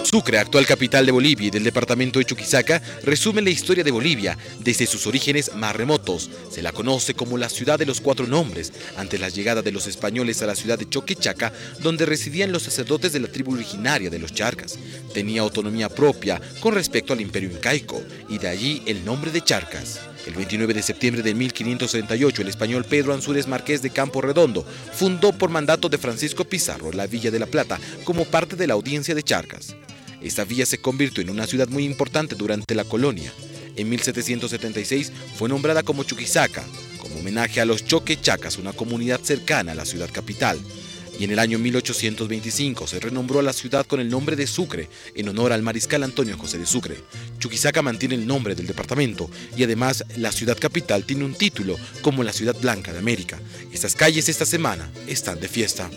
Sucre, actual capital de Bolivia y del departamento de Chuquisaca, resume la historia de Bolivia desde sus orígenes más remotos. Se la conoce como la ciudad de los cuatro nombres, ante la llegada de los españoles a la ciudad de Choquechaca, donde residían los sacerdotes de la tribu originaria de los Charcas. Tenía autonomía propia con respecto al imperio incaico, y de allí el nombre de Charcas. El 29 de septiembre de 1538, el español Pedro Ansúrez Marqués de Campo Redondo fundó por mandato de Francisco Pizarro la Villa de la Plata como parte de la audiencia de Charcas. Esta villa se convirtió en una ciudad muy importante durante la colonia. En 1776 fue nombrada como Chuquisaca, como homenaje a los Choquechacas, una comunidad cercana a la ciudad capital. Y en el año 1825 se renombró a la ciudad con el nombre de Sucre, en honor al mariscal Antonio José de Sucre. Chuquisaca mantiene el nombre del departamento y además la ciudad capital tiene un título como la Ciudad Blanca de América. Estas calles esta semana están de fiesta.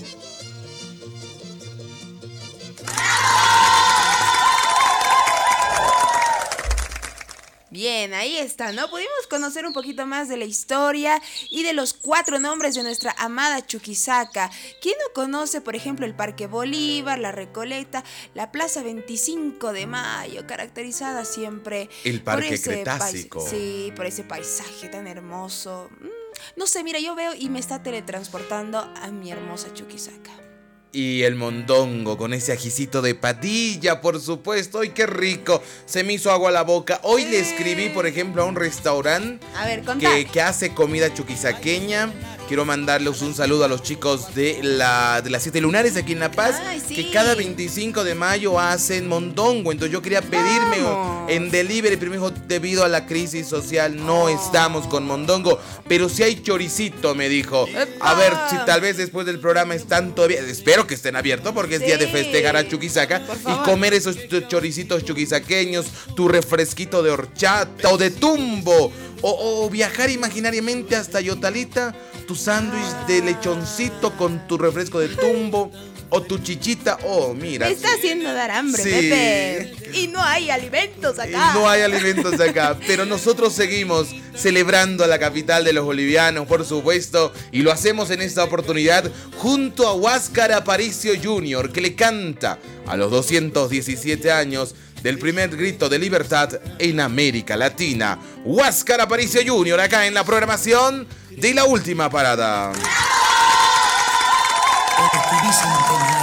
Bien, ahí está, ¿no? Pudimos conocer un poquito más de la historia y de los cuatro nombres de nuestra amada Chuquisaca. ¿Quién no conoce, por ejemplo, el Parque Bolívar, la Recoleta, la Plaza 25 de Mayo, caracterizada siempre el por Parque ese Cretácico? Sí, por ese paisaje tan hermoso. No sé, mira, yo veo y me está teletransportando a mi hermosa Chuquisaca. Y el mondongo con ese ajicito de patilla, por supuesto. ¡Ay, qué rico! Se me hizo agua a la boca. Hoy le escribí, por ejemplo, a un restaurante que hace comida chuquisaqueña. Quiero mandarles un saludo a los chicos de las Siete Lunares aquí en La Paz. Ay, sí. Que cada 25 de mayo hacen mondongo. Entonces yo quería pedirme en delivery, pero me dijo, debido a la crisis social no estamos con mondongo. Pero si hay choricito, me dijo. A ver si tal vez después del programa están todavía. Espero que estén abiertos porque es día de festejar a Chuquisaca y comer esos choricitos chuquisaqueños, tu refresquito de horchata o de tumbo, o viajar imaginariamente hasta Yotalita, tu sándwich de lechoncito con tu refresco de tumbo o tu chichita. Oh, mira. Me está haciendo dar hambre, sí. Pepe. Y no hay alimentos acá. Y no hay alimentos acá. Pero nosotros seguimos celebrando a la capital de los bolivianos, por supuesto. Y lo hacemos en esta oportunidad junto a Huáscar Aparicio Jr., que le canta a los 217 años del primer grito de libertad en América Latina. Huáscar Aparicio Jr. acá en la programación de La Última Parada. Dicen que